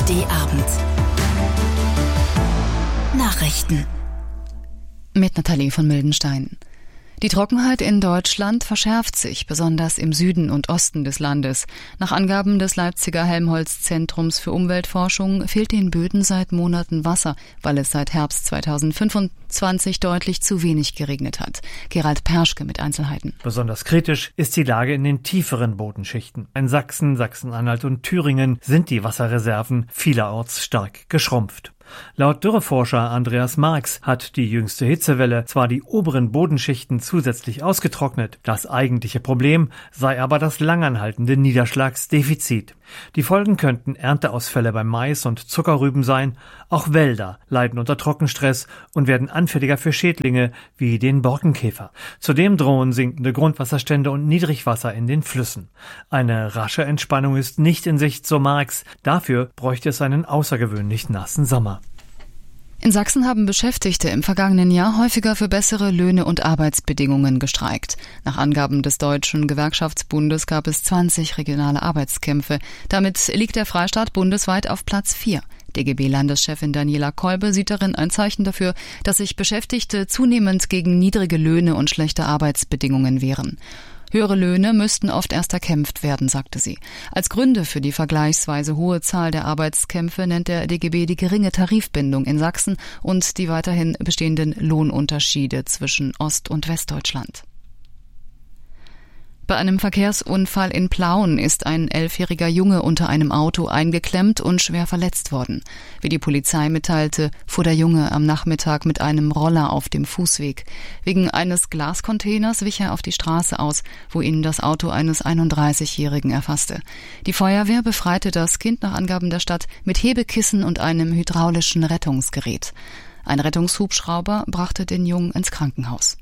ARD-Abend. Nachrichten. Mit Nathalie von Mildenstein. Die Trockenheit in Deutschland verschärft sich, besonders im Süden und Osten des Landes. Nach Angaben des Leipziger Helmholtz-Zentrums für Umweltforschung fehlt den Böden seit Monaten Wasser, weil es seit Herbst 2025 deutlich zu wenig geregnet hat. Gerald Perschke mit Einzelheiten. Besonders kritisch ist die Lage in den tieferen Bodenschichten. In Sachsen, Sachsen-Anhalt und Thüringen sind die Wasserreserven vielerorts stark geschrumpft. Laut Dürreforscher Andreas Marx hat die jüngste Hitzewelle zwar die oberen Bodenschichten zusätzlich ausgetrocknet, das eigentliche Problem sei aber das langanhaltende Niederschlagsdefizit. Die Folgen könnten Ernteausfälle beim Mais und Zuckerrüben sein. Auch Wälder leiden unter Trockenstress und werden anfälliger für Schädlinge wie den Borkenkäfer. Zudem drohen sinkende Grundwasserstände und Niedrigwasser in den Flüssen. Eine rasche Entspannung ist nicht in Sicht, so Marx. Dafür bräuchte es einen außergewöhnlich nassen Sommer. In Sachsen haben Beschäftigte im vergangenen Jahr häufiger für bessere Löhne und Arbeitsbedingungen gestreikt. Nach Angaben des Deutschen Gewerkschaftsbundes gab es 20 regionale Arbeitskämpfe. Damit liegt der Freistaat bundesweit auf Platz 4. DGB-Landeschefin Daniela Kolbe sieht darin ein Zeichen dafür, dass sich Beschäftigte zunehmend gegen niedrige Löhne und schlechte Arbeitsbedingungen wehren. Höhere Löhne müssten oft erst erkämpft werden, sagte sie. Als Gründe für die vergleichsweise hohe Zahl der Arbeitskämpfe nennt der DGB die geringe Tarifbindung in Sachsen und die weiterhin bestehenden Lohnunterschiede zwischen Ost- und Westdeutschland. Bei einem Verkehrsunfall in Plauen ist ein 11-jähriger Junge unter einem Auto eingeklemmt und schwer verletzt worden. Wie die Polizei mitteilte, fuhr der Junge am Nachmittag mit einem Roller auf dem Fußweg. Wegen eines Glascontainers wich er auf die Straße aus, wo ihn das Auto eines 31-Jährigen erfasste. Die Feuerwehr befreite das Kind nach Angaben der Stadt mit Hebekissen und einem hydraulischen Rettungsgerät. Ein Rettungshubschrauber brachte den Jungen ins Krankenhaus.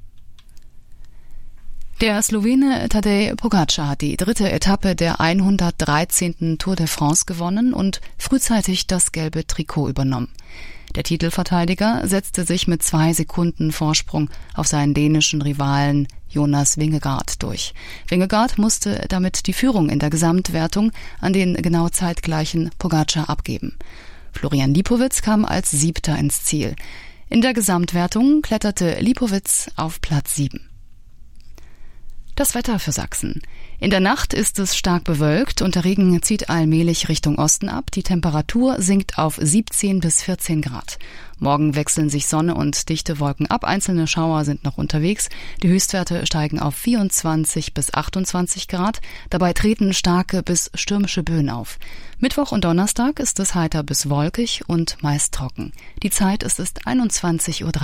Der Slowene Tadej Pogačar hat die dritte Etappe der 113. Tour de France gewonnen und frühzeitig das gelbe Trikot übernommen. Der Titelverteidiger setzte sich mit 2 Sekunden Vorsprung auf seinen dänischen Rivalen Jonas Vingegaard durch. Vingegaard musste damit die Führung in der Gesamtwertung an den genau zeitgleichen Pogačar abgeben. Florian Lipowitz kam als 7. ins Ziel. In der Gesamtwertung kletterte Lipowitz auf Platz 7. Das Wetter für Sachsen. In der Nacht ist es stark bewölkt und der Regen zieht allmählich Richtung Osten ab. Die Temperatur sinkt auf 17 bis 14 Grad. Morgen wechseln sich Sonne und dichte Wolken ab. Einzelne Schauer sind noch unterwegs. Die Höchstwerte steigen auf 24 bis 28 Grad. Dabei treten starke bis stürmische Böen auf. Mittwoch und Donnerstag ist es heiter bis wolkig und meist trocken. Die Zeit ist 21:03 Uhr.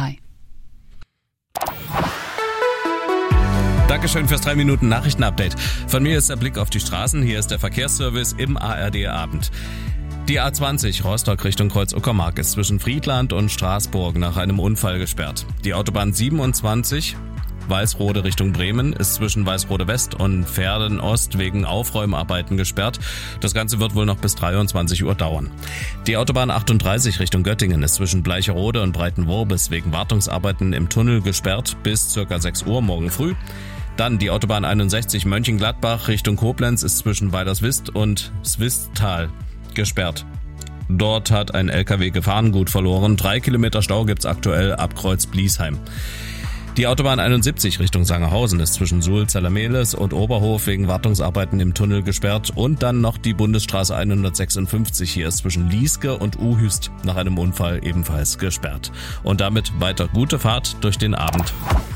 Dankeschön fürs 3 Minuten Nachrichtenupdate. Von mir ist der Blick auf die Straßen. Hier ist der Verkehrsservice im ARD-Abend. Die A20 Rostock Richtung Kreuz-Uckermark ist zwischen Friedland und Straßburg nach einem Unfall gesperrt. Die Autobahn 27 Weißrode Richtung Bremen ist zwischen Weißrode West und Verden Ost wegen Aufräumarbeiten gesperrt. Das Ganze wird wohl noch bis 23 Uhr dauern. Die Autobahn 38 Richtung Göttingen ist zwischen Bleicherode und Breitenworbis wegen Wartungsarbeiten im Tunnel gesperrt bis ca. 6 Uhr morgen früh. Dann die Autobahn 61 Mönchengladbach Richtung Koblenz ist zwischen Weilerswist und Swistal gesperrt. Dort hat ein LKW Gefahrengut verloren. 3 Kilometer Stau gibt's aktuell ab Kreuz-Bliesheim. Die Autobahn 71 Richtung Sangerhausen ist zwischen Suhl-Zellermehles und Oberhof wegen Wartungsarbeiten im Tunnel gesperrt. Und dann noch die Bundesstraße 156 hier ist zwischen Lieske und Uhüst nach einem Unfall ebenfalls gesperrt. Und damit weiter gute Fahrt durch den Abend.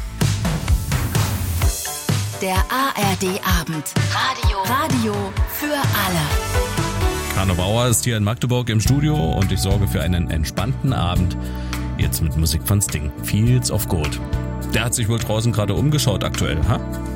Der ARD-Abend. Radio für alle. Carlo Bauer ist hier in Magdeburg im Studio und ich sorge für einen entspannten Abend. Jetzt mit Musik von Sting. Fields of Gold. Der hat sich wohl draußen gerade umgeschaut aktuell, ha?